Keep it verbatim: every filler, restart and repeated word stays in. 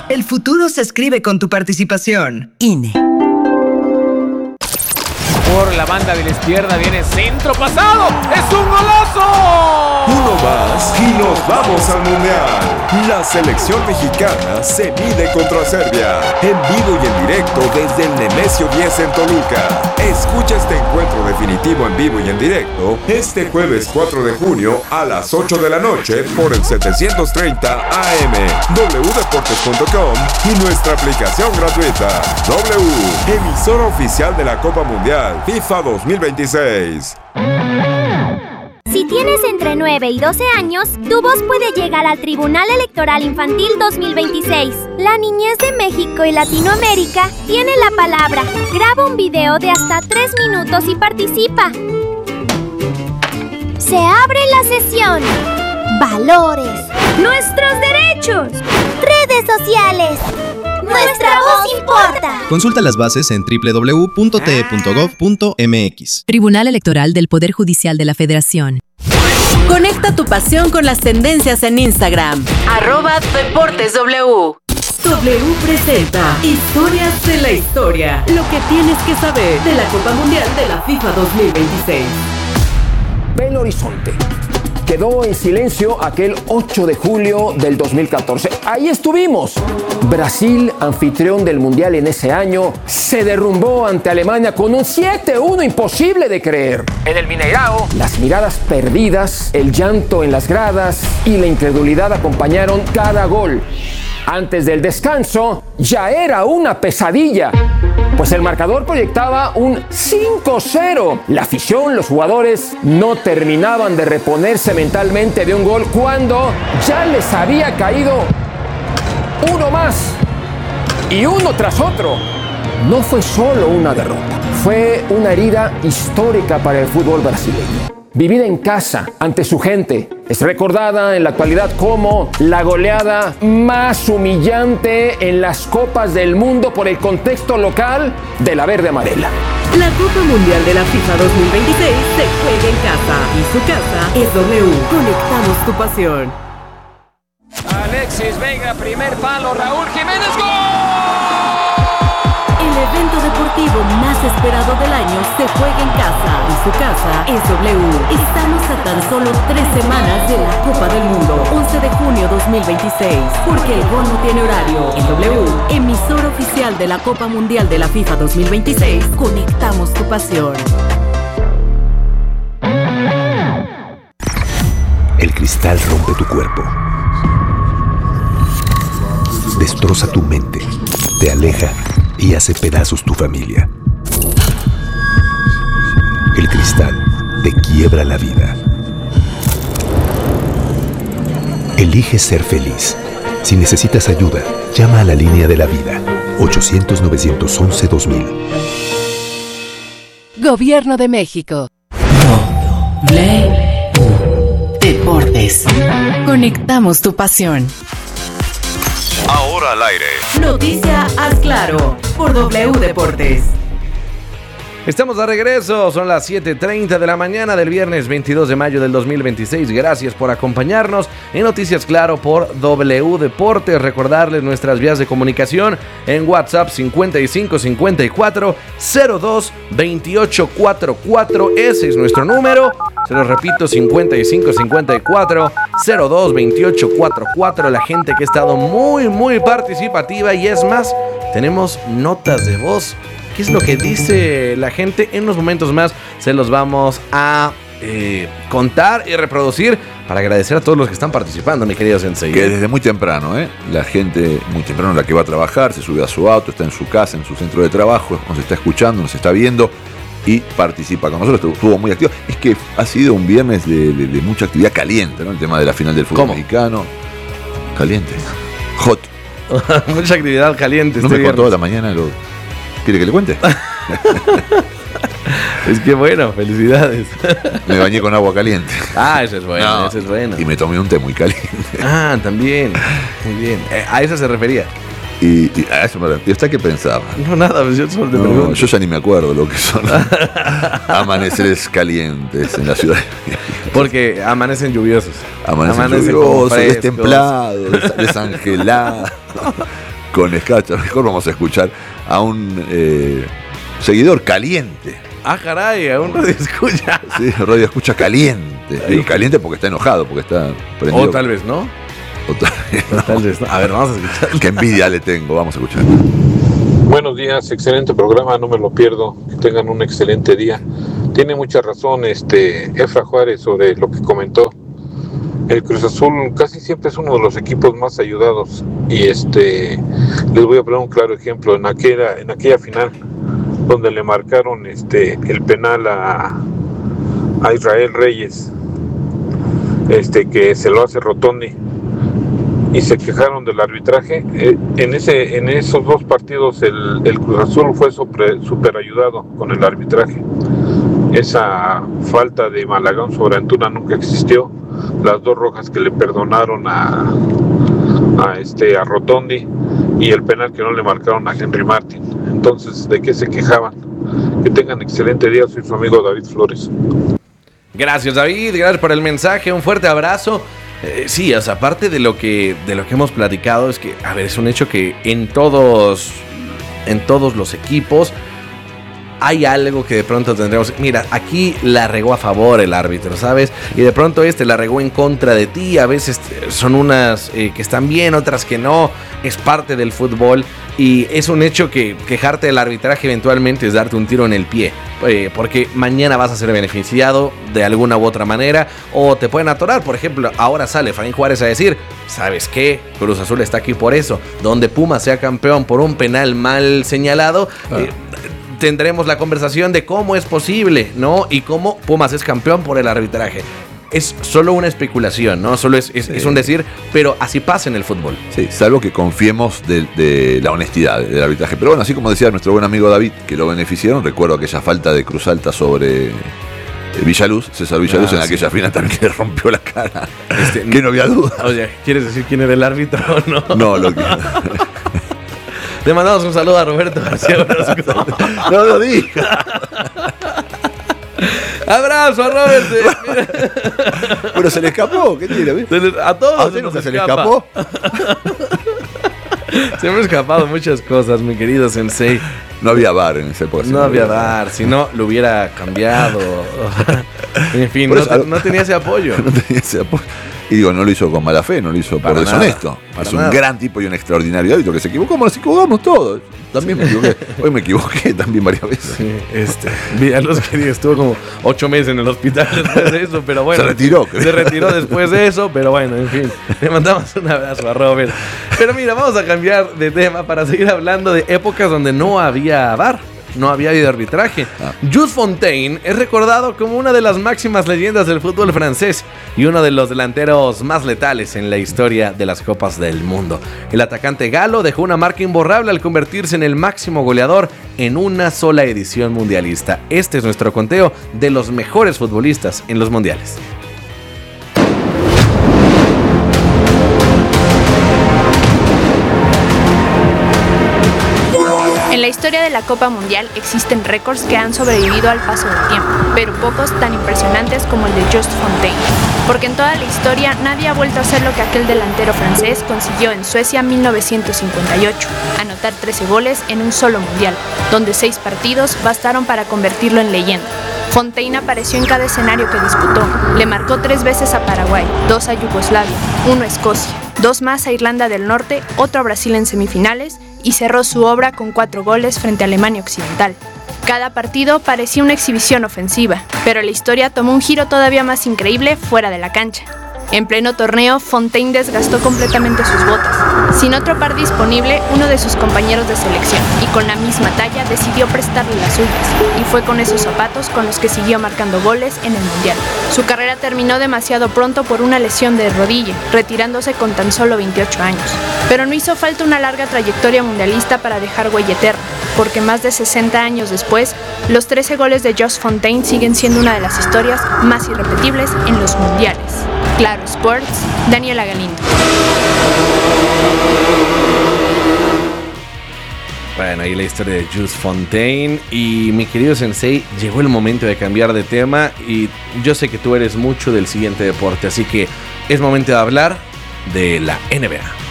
El futuro se escribe con tu participación. I N E. Por la banda de la izquierda viene centro pasado. ¡Es un golazo! Uno más y nos vamos al Mundial. La selección mexicana se mide contra Serbia. En vivo y en directo desde el Nemesio diez en Toluca. Escucha este encuentro definitivo en vivo y en directo este jueves cuatro de junio a las ocho de la noche por el setecientos treinta A M, doble u deportes punto com y nuestra aplicación gratuita. W, emisora oficial de la Copa Mundial FIFA dos mil veintiséis. Si tienes entre nueve y doce años, tu voz puede llegar al Tribunal Electoral Infantil dos mil veintiséis. La niñez de México y Latinoamérica tiene la palabra. Graba un video de hasta tres minutos y participa. Se abre la sesión. Valores. Nuestros derechos. Redes sociales. ¡Nuestra voz importa! Consulta las bases en doble u doble u doble u punto t e punto gov punto m x. Tribunal Electoral del Poder Judicial de la Federación. Conecta tu pasión con las tendencias en Instagram. Arroba Deportes W. W presenta Historias de la Historia. Lo que tienes que saber de la Copa Mundial de la FIFA dos mil veintiséis. Belo Horizonte. Quedó en silencio aquel ocho de julio del dos mil catorce. Ahí estuvimos. Brasil, anfitrión del Mundial en ese año, se derrumbó ante Alemania con un siete uno imposible de creer. En el Mineirao, las miradas perdidas, el llanto en las gradas y la incredulidad acompañaron cada gol. Antes del descanso, ya era una pesadilla, pues el marcador proyectaba un cinco cero. La afición, los jugadores, no terminaban de reponerse mentalmente de un gol cuando ya les había caído uno más y uno tras otro. No fue solo una derrota, fue una herida histórica para el fútbol brasileño. Vivida en casa, ante su gente, es recordada en la actualidad como la goleada más humillante en las Copas del Mundo por el contexto local de la verde amarela. La Copa Mundial de la FIFA dos mil veintiséis se juega en casa y su casa es W. Conectamos tu pasión. Alexis Vega, primer palo, Raúl Jiménez, ¡gol! El evento deportivo más esperado del año se juega en casa y su casa es W. Estamos a tan solo tres semanas de la Copa del Mundo, once de junio dos mil veintiséis, porque el gol no tiene horario. En W, emisora oficial de la Copa Mundial de la FIFA dos mil veintiséis, conectamos tu pasión. El cristal rompe tu cuerpo, destroza tu mente, te aleja y hace pedazos tu familia. El cristal te quiebra la vida. Elige ser feliz. Si necesitas ayuda, llama a la línea de la vida. ochocientos, novecientos once, dos mil. Gobierno de México. Deportes. Conectamos tu pasión. Ahora al aire. Noticia Haz Claro por W Deportes. Estamos de regreso, son las siete treinta de la mañana del viernes veintidós de mayo del dos mil veintiséis. Gracias por acompañarnos en Noticias Claro por W Deportes. Recordarles nuestras vías de comunicación en WhatsApp cincuenta y cinco cincuenta y cuatro cero dos veintiocho cuarenta y cuatro. Ese es nuestro número. Se los repito, cincuenta y cinco cincuenta y cuatro cero dos veintiocho cuarenta y cuatro. La gente que ha estado muy, muy participativa y es más, tenemos notas de voz. ¿Qué es lo que dice la gente? En unos momentos más se los vamos a eh, contar y reproducir para agradecer a todos los que están participando, mi querido Sensei. Que desde muy temprano, ¿eh? La gente muy temprano, la que va a trabajar, se sube a su auto, está en su casa, en su centro de trabajo, nos está escuchando, nos está viendo y participa con nosotros. Estuvo muy activo. Es que ha sido un viernes de, de, de mucha actividad caliente, ¿no? El tema de la final del fútbol ¿Cómo? mexicano. Caliente. Hot. Mucha actividad caliente. No este me contó viernes. la mañana lo... ¿Quiere que le cuente? Es que bueno, felicidades. Me bañé con agua caliente. Ah, eso es bueno, No, eso es bueno. Y me tomé un té muy caliente. Ah, también. Muy bien. Eh, a eso se refería. Y, y a eso me refiero. ¿Usted qué pensaba? No, nada, yo solo te no, pregunto. Yo ya ni me acuerdo lo que son amaneceres calientes en la ciudad. Porque amanecen lluviosos. Amanecen, amanecen lluviosos, destemplados, des- desangelados, con escacha. Mejor vamos a escuchar a un eh, seguidor caliente. Ah, caray, a un radio escucha. Sí, radio escucha caliente. Digo, caliente porque está enojado, porque está prendido. O tal vez no. O tal vez no. O tal vez no. A ver, vamos a escuchar. Qué envidia le tengo, vamos a escuchar. Buenos días, excelente programa, no me lo pierdo, que tengan un excelente día. Tiene mucha razón este Efra Juárez sobre lo que comentó. El Cruz Azul casi siempre es uno de los equipos más ayudados y este les voy a poner un claro ejemplo. En aquella, en aquella final donde le marcaron este el penal a, a Israel Reyes, este que se lo hace Rotondi, y se quejaron del arbitraje. Eh, en ese en esos dos partidos el, el Cruz Azul fue super, super ayudado con el arbitraje. Esa falta de Malagón sobre Antuna nunca existió. Las dos rojas que le perdonaron a, a este a Rotondi y el penal que no le marcaron a Henry Martin. Entonces, ¿de qué se quejaban? Que tengan excelente día. Soy su amigo David Flores. Gracias, David, gracias por el mensaje, un fuerte abrazo. Eh, sí, o sea, aparte de lo que de lo que hemos platicado, es que, a ver, es un hecho que en todos en todos los equipos hay algo que de pronto tendremos. Mira, aquí la regó a favor el árbitro, ¿sabes? Y de pronto este la regó en contra de ti. A veces son unas eh, que están bien, otras que no. Es parte del fútbol. Y es un hecho que quejarte del arbitraje eventualmente es darte un tiro en el pie. Eh, porque mañana vas a ser beneficiado de alguna u otra manera. O te pueden atorar. Por ejemplo, ahora sale Efraín Juárez a decir: ¿sabes qué? Cruz Azul está aquí por eso. Donde Pumas sea campeón por un penal mal señalado. Ah. Eh, tendremos la conversación de cómo es posible, ¿no? Y cómo Pumas es campeón por el arbitraje. Es solo una especulación, ¿no? Solo es, es, sí. es un decir, pero así pasa en el fútbol. Sí, salvo que confiemos de, de la honestidad del arbitraje. Pero bueno, así como decía nuestro buen amigo David, que lo beneficiaron, recuerdo aquella falta de Cruz Alta sobre Villaluz, César Villaluz, ah, en aquella sí. final también le rompió la cara. Este, que no había duda. Oye, ¿quieres decir quién era el árbitro o no? No, lo que... Le mandamos un saludo a Roberto García Orozco. No lo diga. Abrazo a Roberto. Pero se le escapó. ¿Qué tiene? A todos. ¿A usted nunca se le escapó? Se me han escapado muchas cosas, mi querido Sensei. No había bar en ese época. No, no había bar, si no lo hubiera cambiado. En fin, no, eso, no tenía ese apoyo. No tenía ese apoyo. Y digo, no lo hizo con mala fe, no lo hizo por deshonesto. Es un gran tipo y un extraordinario árbitro que se equivocó, como nos equivocamos todos. También me equivoqué. Hoy me equivoqué también varias veces. Sí, este, Villaluz, que estuvo como ocho meses en el hospital después de eso, pero bueno. Se retiró. Creo. Se retiró después de eso, pero bueno, en fin. Le mandamos un abrazo a Robert. Pero mira, vamos a cambiar de tema para seguir hablando de épocas donde no había V A R. No había habido arbitraje. Ah. Jules Fontaine es recordado como una de las máximas leyendas del fútbol francés y uno de los delanteros más letales en la historia de las Copas del Mundo. El atacante galo dejó una marca imborrable al convertirse en el máximo goleador en una sola edición mundialista. Este es nuestro conteo de los mejores futbolistas en los mundiales. En la historia de la Copa Mundial existen récords que han sobrevivido al paso del tiempo, pero pocos tan impresionantes como el de Jules Fontaine, porque en toda la historia nadie ha vuelto a hacer lo que aquel delantero francés consiguió en Suecia mil novecientos cincuenta y ocho, anotar trece goles en un solo mundial, donde seis partidos bastaron para convertirlo en leyenda. Fontaine apareció en cada escenario que disputó, le marcó tres veces a Paraguay, dos a Yugoslavia, uno a Escocia, dos más a Irlanda del Norte, otro a Brasil en semifinales, y cerró su obra con cuatro goles frente a Alemania Occidental. Cada partido parecía una exhibición ofensiva, pero la historia tomó un giro todavía más increíble fuera de la cancha. En pleno torneo, Fontaine desgastó completamente sus botas. Sin otro par disponible, uno de sus compañeros de selección, y con la misma talla, decidió prestarle las suyas, y fue con esos zapatos con los que siguió marcando goles en el Mundial. Su carrera terminó demasiado pronto por una lesión de rodilla, retirándose con tan solo veintiocho años. Pero no hizo falta una larga trayectoria mundialista para dejar huella eterna, porque más de sesenta años después, los trece goles de Jules Fontaine siguen siendo una de las historias más irrepetibles en los mundiales. Claro Sports, Daniela Galindo. Bueno, ahí la historia de Jules Fontaine. Y mi querido Sensei, llegó el momento de cambiar de tema. Y yo sé que tú eres mucho del siguiente deporte, así que es momento de hablar de la N B A.